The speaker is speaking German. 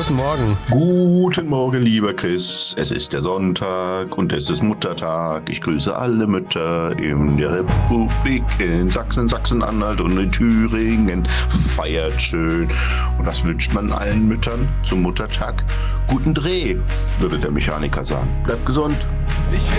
guten Morgen. Guten Morgen, lieber Chris. Es ist der Sonntag und es ist Muttertag. Ich grüße alle Mütter in der Republik, in Sachsen, Sachsen-Anhalt und in Thüringen. Feiert schön. Und was wünscht man allen Müttern zum Muttertag? Guten Dreh, würde der Mechaniker sagen. Bleibt gesund. Ich